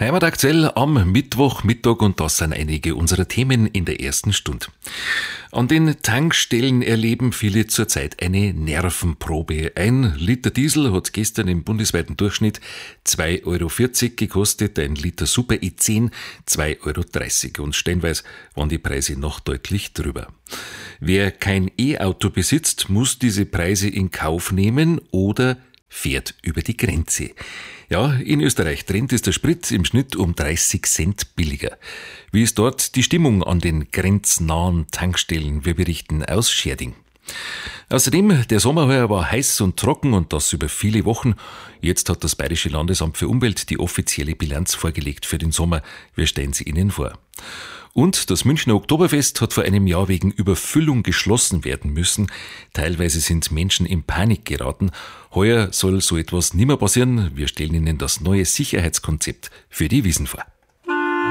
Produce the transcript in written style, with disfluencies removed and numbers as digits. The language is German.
Heimataktuell am Mittwochmittag und das sind einige unserer Themen in der ersten Stunde. An den Tankstellen erleben viele zurzeit eine Nervenprobe. 1 Liter Diesel hat gestern im bundesweiten Durchschnitt 2,40 Euro gekostet, 1 Liter Super E10 2,30 Euro und stellenweise waren die Preise noch deutlich drüber. Wer kein E-Auto besitzt, muss diese Preise in Kauf nehmen oder fährt über die Grenze. Ja, in Österreich trennt es der Sprit im Schnitt um 30 Cent billiger. Wie ist dort die Stimmung an den grenznahen Tankstellen? Wir berichten aus Scherding. Außerdem, der Sommer heuer war heiß und trocken und das über viele Wochen. Jetzt hat das Bayerische Landesamt für Umwelt die offizielle Bilanz vorgelegt für den Sommer. Wir stellen sie Ihnen vor. Und das Münchner Oktoberfest hat vor einem Jahr wegen Überfüllung geschlossen werden müssen. Teilweise sind Menschen in Panik geraten. Heuer soll so etwas nimmer passieren. Wir stellen Ihnen das neue Sicherheitskonzept für die Wiesn vor.